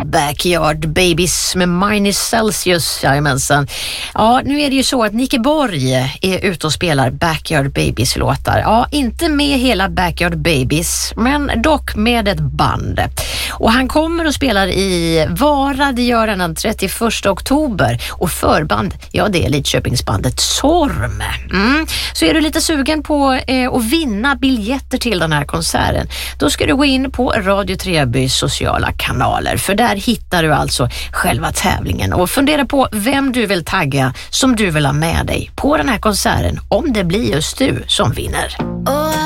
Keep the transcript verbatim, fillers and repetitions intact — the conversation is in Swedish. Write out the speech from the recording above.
Backyard Babies med Minus Celsius. Jajamensan. Ja, nu är det ju så att Nicke Borg är ute och spelar Backyard Babies-låtar. Ja, inte med hela Backyard Babies, men dock med ett band. Och han kommer och spelar i Vara, det gör han den trettioförsta oktober. Och förband, ja det är Lidköpingsbandet Sorm. Mm. Så är du lite sugen på eh, att vinna biljetter till den här konserten, då ska du gå in på Radio Trebys sociala kanaler, för där hittar du alltså själva tävlingen och fundera på vem du vill tagga som du vill ha med dig på den här konserten, om det blir just du som vinner.